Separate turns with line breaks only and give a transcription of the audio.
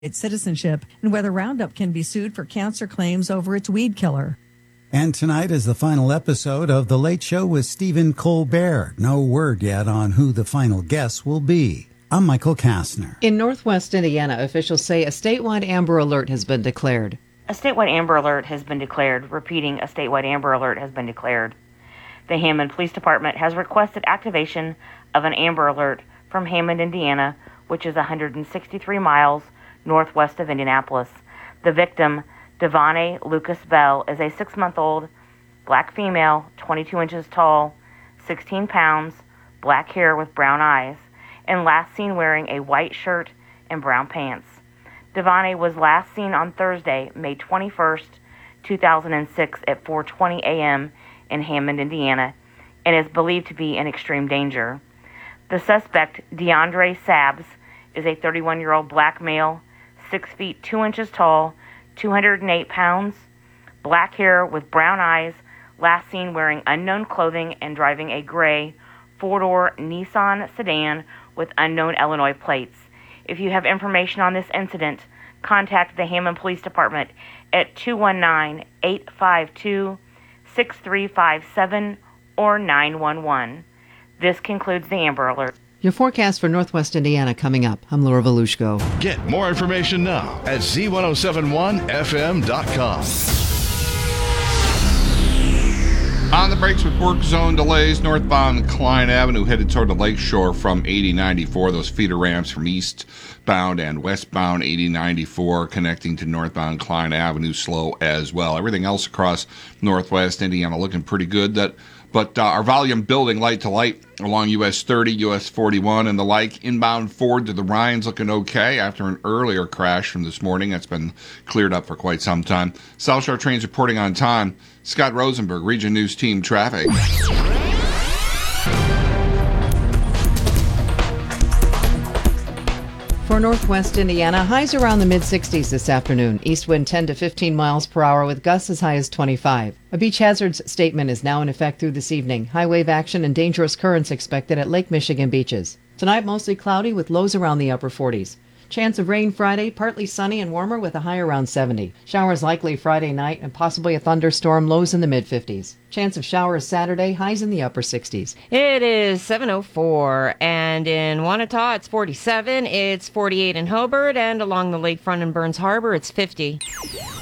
its citizenship and whether Roundup can be sued for cancer claims over its weed killer.
And tonight is the final episode of The Late Show with Stephen Colbert. No word yet on who the final guest will be. I'm Michael Kastner.
In Northwest Indiana, officials say a statewide Amber Alert has been declared.
A statewide Amber Alert has been declared. Repeating, a statewide Amber Alert has been declared. The Hammond Police Department has requested activation of an Amber Alert from Hammond, Indiana, which is 163 miles northwest of Indianapolis. The victim, Devonne Lucas Bell, is a 6-month-old black female, 22 inches tall, 16 pounds, black hair with brown eyes, and last seen wearing a white shirt and brown pants. Devonne was last seen on Thursday, May 21st, 2006 at 4:20 a.m. in Hammond, Indiana, and is believed to be in extreme danger. The suspect, DeAndre Sabbs, is a 31-year-old black male, 6 feet 2 inches tall, 208 pounds, black hair with brown eyes, last seen wearing unknown clothing and driving a gray 4-door Nissan sedan with unknown Illinois plates. If you have information on this incident, contact the Hammond Police Department at 219-852-6357 or 911. This concludes the Amber Alert.
Your forecast for Northwest Indiana coming up. I'm Laura Volushko.
Get more information now at Z1071FM.com.
On the brakes with work zone delays, northbound Klein Avenue headed toward the lakeshore from 8094. Those feeder ramps from eastbound and westbound 8094 connecting to northbound Klein Avenue slow as well. Everything else across northwest Indiana looking pretty good. But our volume building light to light along US 30, US 41, and the like. Inbound Ford to the Rhines looking okay after an earlier crash from this morning. That's been cleared up for quite some time. South Shore trains reporting on time. Scott Rosenberg, Region News Team Traffic.
For Northwest Indiana, highs around the mid-60s this afternoon. East wind 10 to 15 miles per hour with gusts as high as 25. A beach hazards statement is now in effect through this evening. High wave action and dangerous currents expected at Lake Michigan beaches. Tonight, mostly cloudy with lows around the upper 40s. Chance of rain Friday, partly sunny and warmer with a high around 70. Showers likely Friday night and possibly a thunderstorm, lows in the mid-50s. Chance of showers Saturday, highs in the upper 60s.
It is 7:04, and in Wanata it's 47, it's 48 in Hobart, and along the lakefront in Burns Harbor it's 50.